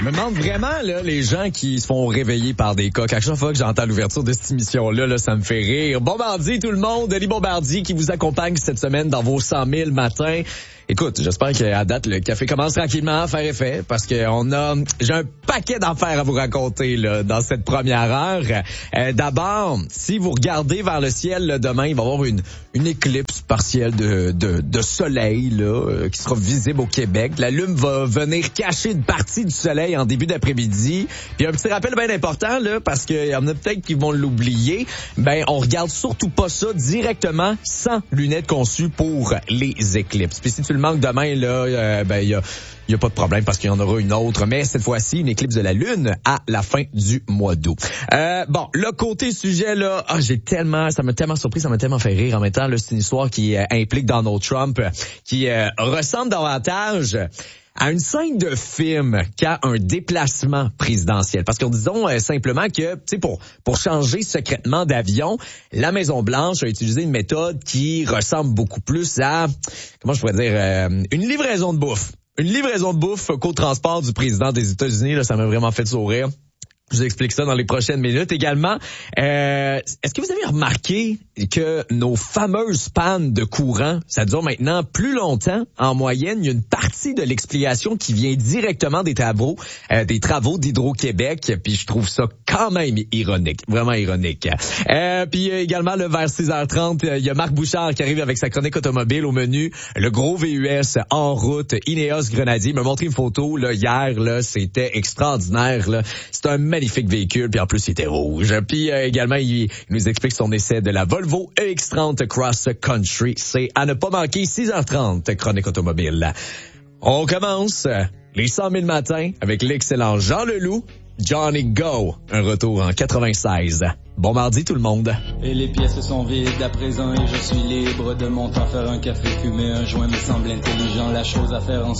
Je me demande vraiment, là, les gens qui se font réveiller par des coqs. À chaque fois que j'entends l'ouverture de cette émission-là, là, ça me fait rire. Bon mardi tout le monde, Denis Bombardier qui vous accompagne cette semaine dans vos 100 000 matins. Écoute, j'espère qu'à date, le café commence tranquillement à faire effet parce que j'ai un paquet d'affaires à vous raconter là, dans cette première heure. D'abord, si vous regardez vers le ciel là, demain, il va y avoir une éclipse partielle de soleil là, qui sera visible au Québec. La lune va venir cacher une partie du soleil en début d'après-midi. Puis un petit rappel bien important là, parce qu'il y en a peut-être qui vont l'oublier. Ben, on regarde surtout pas ça directement sans lunettes conçues pour les éclipses. Puis si tu le manques demain là, ben il y a pas de problème parce qu'il y en aura une autre, mais cette fois-ci une éclipse de la lune à la fin du mois d'août. Bon, le côté sujet là, ça m'a tellement surpris, ça m'a tellement fait rire en même temps là, c'est une histoire qui implique Donald Trump qui ressemble davantage à une scène de film qu'à un déplacement présidentiel. Parce que disons simplement que, tu sais, pour changer secrètement d'avion, la Maison-Blanche a utilisé une méthode qui ressemble beaucoup plus à, comment je pourrais dire, une livraison de bouffe. Une livraison de bouffe qu'au transport du président des États-Unis, là, ça m'a vraiment fait sourire. Je vous explique ça dans les prochaines minutes. Également, est-ce que vous avez remarqué que nos fameuses pannes de courant, ça dure maintenant plus longtemps en moyenne? Il y a une partie de l'explication qui vient directement des travaux d'Hydro-Québec. Puis je trouve ça quand même ironique, vraiment ironique. Puis également, vers 6h30, il y a Marc Bouchard qui arrive avec sa chronique automobile au menu. Le gros VUS en route, Ineos Grenadier. Il m'a montré une photo là, hier, là, c'était extraordinaire. Là. C'est un magnifique véhicule, puis en plus, il était rouge. Puis également, il nous explique son essai de la Volvo EX30 Cross Country. C'est à ne pas manquer, 6h30, chronique automobile. On commence les 100 000 matins avec l'excellent Jean Leloup, Johnny Go, un retour en 96. Bon mardi tout le monde. Et les pièces sont vides à présent et je suis libre de mon temps, faire un café, fumer un joint me semble intelligent, la chose à faire en